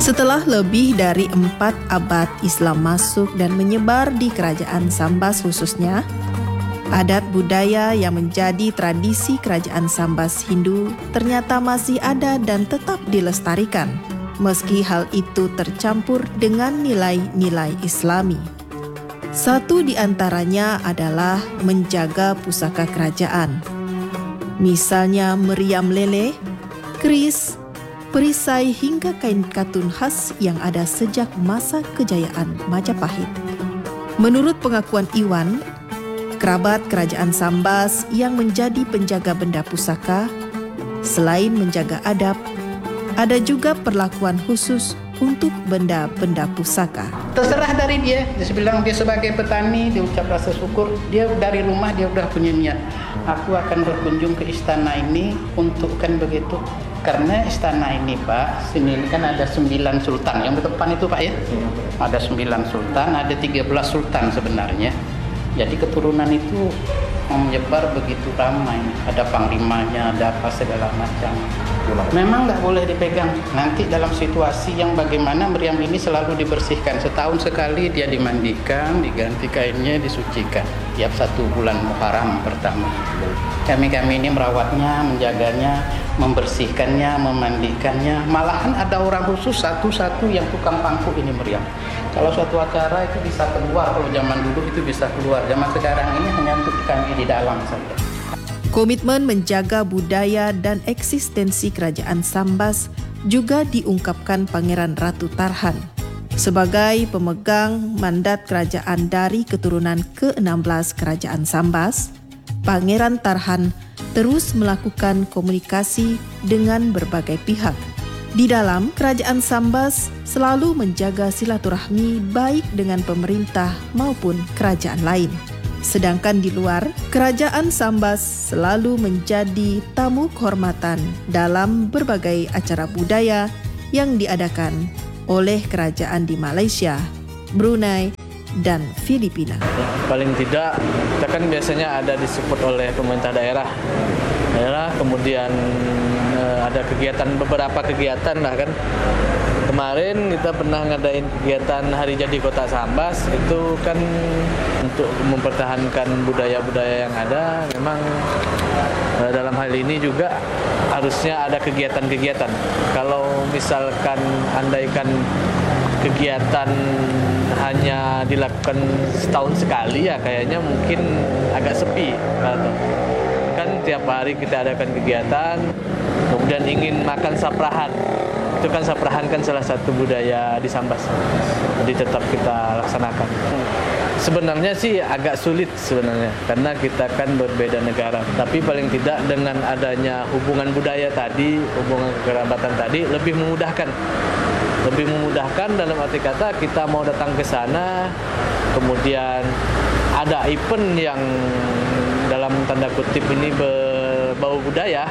Setelah lebih dari 4 abad Islam masuk dan menyebar di kerajaan Sambas khususnya, adat budaya yang menjadi tradisi kerajaan Sambas Hindu ternyata masih ada dan tetap dilestarikan, meski hal itu tercampur dengan nilai-nilai Islami. Satu di antaranya adalah menjaga pusaka kerajaan. Misalnya meriam lele, keris, perisai hingga kain katun khas yang ada sejak masa kejayaan Majapahit. Menurut pengakuan Iwan, kerabat kerajaan Sambas yang menjadi penjaga benda pusaka, selain menjaga adab, ada juga perlakuan khusus untuk benda-benda pusaka. Terserah dari dia bilang dia sebagai petani, dia ucap rasa syukur, dia dari rumah dia udah punya niat. Aku akan berkunjung ke istana ini untuk kan begitu. Karena istana ini Pak, sini kan ada 9 sultan, yang di depan itu Pak ya. Ada 9 sultan, ada 13 sultan sebenarnya. Jadi keturunan itu menyebar begitu ramai, ada panglimanya, ada apa segala macam. Memang nggak boleh dipegang. Nanti dalam situasi yang bagaimana meriam ini selalu dibersihkan. Setahun sekali dia dimandikan, diganti kainnya, disucikan. Tiap 1 bulan Muharram pertama. Kami ini merawatnya, menjaganya, membersihkannya, memandikannya. Malahan ada orang khusus satu-satu yang tukang pangku ini meriam. Kalau suatu acara itu bisa keluar, kalau zaman dulu itu bisa keluar. Zaman sekarang ini hanya untuk kami di dalam saja. Komitmen menjaga budaya dan eksistensi kerajaan Sambas juga diungkapkan Pangeran Ratu Tarhan. Sebagai pemegang mandat kerajaan dari keturunan ke-16 kerajaan Sambas, Pangeran Tarhan terus melakukan komunikasi dengan berbagai pihak. Di dalam kerajaan Sambas selalu menjaga silaturahmi baik dengan pemerintah maupun kerajaan lain. Sedangkan di luar, kerajaan Sambas selalu menjadi tamu kehormatan dalam berbagai acara budaya yang diadakan oleh kerajaan di Malaysia, Brunei, dan Filipina. Paling tidak, kita kan biasanya ada disupport oleh pemerintah daerah, kemudian ada beberapa kegiatan lah kan. Kemarin kita pernah ngadain kegiatan Hari Jadi Kota Sambas, itu kan untuk mempertahankan budaya-budaya yang ada. Memang dalam hal ini juga harusnya ada kegiatan-kegiatan. Kalau misalkan andaikan kegiatan hanya dilakukan setahun sekali, ya kayaknya mungkin agak sepi. Kan tiap hari kita adakan kegiatan, kemudian ingin makan saprahan. Itu kan saprahan kan salah satu budaya di Sambas, jadi tetap kita laksanakan. Sebenarnya sih agak sulit sebenarnya, karena kita kan berbeda negara. Tapi paling tidak dengan adanya hubungan budaya tadi, hubungan kekerabatan tadi, lebih memudahkan. Lebih memudahkan dalam arti kata kita mau datang ke sana, kemudian ada event yang dalam tanda kutip ini berbau budaya,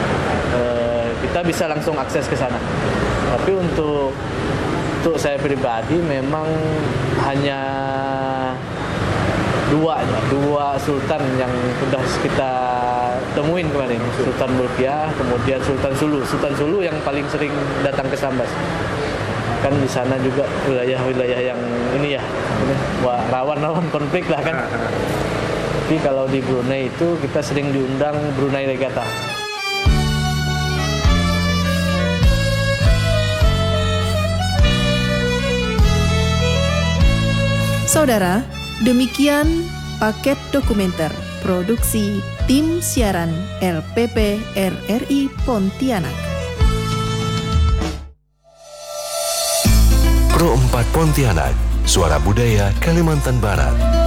kita bisa langsung akses ke sana. Tapi untuk saya pribadi memang hanya dua sultan yang sudah kita temuin kemarin, Sultan Bolkiah, kemudian Sultan Sulu. Sultan Sulu yang paling sering datang ke Sambas. Kan di sana juga wilayah-wilayah yang ini ya, rawan konflik lah kan. Tapi kalau di Brunei itu kita sering diundang Brunei Regatta. Saudara, demikian paket dokumenter produksi tim siaran LPP RRI Pontianak. Pro 4 Pontianak, Suara Budaya Kalimantan Barat.